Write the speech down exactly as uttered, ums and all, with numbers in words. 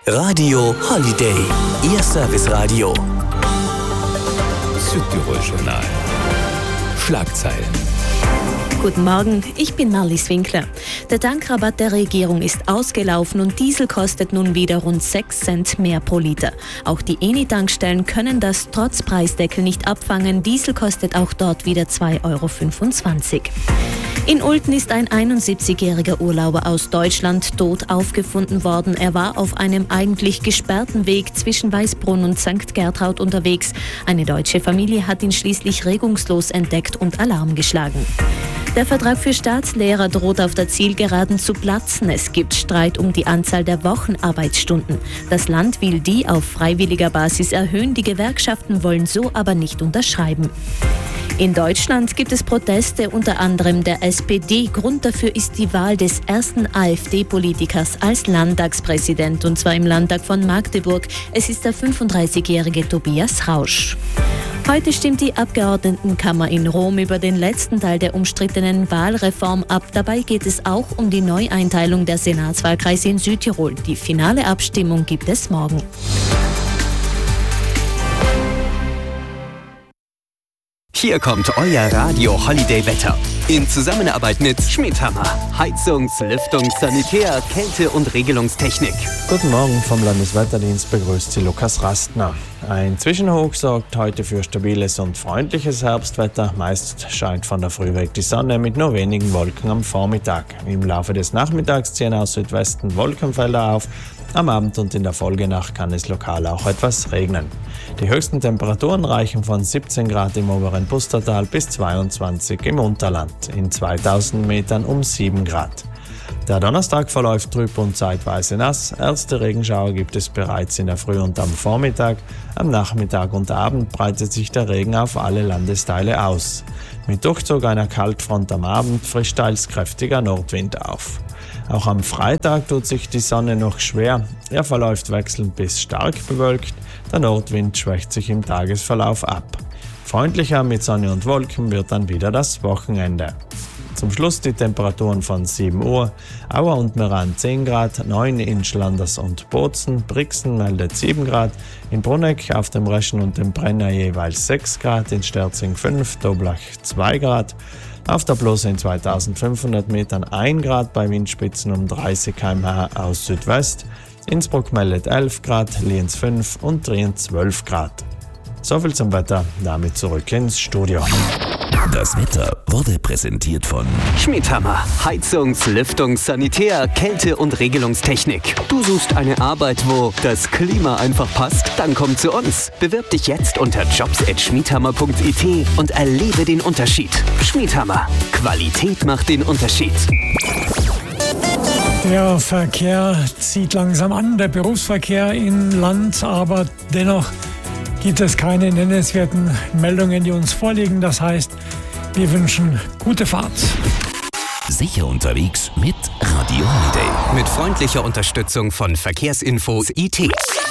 Radio Holiday, Ihr Serviceradio. Südtirol-Journal. Schlagzeilen. Guten Morgen, ich bin Marlies Winkler. Der Tankrabatt der Regierung ist ausgelaufen und Diesel kostet nun wieder rund sechs Cent mehr pro Liter. Auch die Eni-Tankstellen können das trotz Preisdeckel nicht abfangen. Diesel kostet auch dort wieder zwei Euro fünfundzwanzig. In Ulten ist ein einundsiebzigjähriger Urlauber aus Deutschland tot aufgefunden worden. Er war auf einem eigentlich gesperrten Weg zwischen Weißbrunn und Sankt Gertraud unterwegs. Eine deutsche Familie hat ihn schließlich regungslos entdeckt und Alarm geschlagen. Der Vertrag für Staatslehrer droht auf der Zielgeraden zu platzen. Es gibt Streit um die Anzahl der Wochenarbeitsstunden. Das Land will die auf freiwilliger Basis erhöhen. Die Gewerkschaften wollen so aber nicht unterschreiben. In Deutschland gibt es Proteste, unter anderem der S P D. Grund dafür ist die Wahl des ersten AfD-Politikers als Landtagspräsident, und zwar im Landtag von Magdeburg. Es ist der fünfunddreißigjährige Tobias Rausch. Heute stimmt die Abgeordnetenkammer in Rom über den letzten Teil der umstrittenen Wahlreform ab. Dabei geht es auch um die Neueinteilung der Senatswahlkreise in Südtirol. Die finale Abstimmung gibt es morgen. Hier kommt euer Radio Holiday Wetter. In Zusammenarbeit mit Schmidhammer. Heizungs-, Lüftungs-, Sanitär-, Kälte- und Regelungstechnik. Guten Morgen, vom Landeswetterdienst begrüßt Sie Lukas Rastner. Ein Zwischenhoch sorgt heute für stabiles und freundliches Herbstwetter. Meist scheint von der Früh weg die Sonne mit nur wenigen Wolken am Vormittag. Im Laufe des Nachmittags ziehen aus Südwesten Wolkenfelder auf. Am Abend und in der Folgenacht kann es lokal auch etwas regnen. Die höchsten Temperaturen reichen von siebzehn Grad im oberen Pustertal bis zweiundzwanzig im Unterland. In zweitausend Metern um sieben Grad. Der Donnerstag verläuft trüb und zeitweise nass. Erste Regenschauer gibt es bereits in der Früh und am Vormittag. Am Nachmittag und Abend breitet sich der Regen auf alle Landesteile aus. Mit Durchzug einer Kaltfront am Abend frischt teils kräftiger Nordwind auf. Auch am Freitag tut sich die Sonne noch schwer. Er verläuft wechselnd bis stark bewölkt. Der Nordwind schwächt sich im Tagesverlauf ab. Freundlicher mit Sonne und Wolken wird dann wieder das Wochenende. Zum Schluss die Temperaturen von sieben Uhr. Auer und Meran zehn Grad, neun in Schlanders und Bozen. Brixen meldet sieben Grad. In Bruneck auf dem Reschen und dem Brenner jeweils sechs Grad. In Sterzing fünf, Doblach zwei Grad. Auf der Blose in zweitausendfünfhundert Metern ein Grad bei Windspitzen um dreißig Kilometer pro Stunde aus Südwest. Innsbruck meldet elf Grad, Lienz fünf und Trient zwölf Grad. Soviel zum Wetter, damit zurück ins Studio. Das Wetter wurde präsentiert von Schmidhammer. Heizungs-, Lüftungs-, Sanitär-, Kälte- und Regelungstechnik. Du suchst eine Arbeit, wo das Klima einfach passt? Dann komm zu uns. Bewirb dich jetzt unter jobs at schmidhammer punkt i t und erlebe den Unterschied. Schmidhammer. Qualität macht den Unterschied. Der Verkehr zieht langsam an, der Berufsverkehr in Land, aber dennoch gibt es keine nennenswerten Meldungen, die uns vorliegen. Das heißt, wir wünschen gute Fahrt. Sicher unterwegs mit Radio Holiday. Mit freundlicher Unterstützung von Verkehrsinfos I T.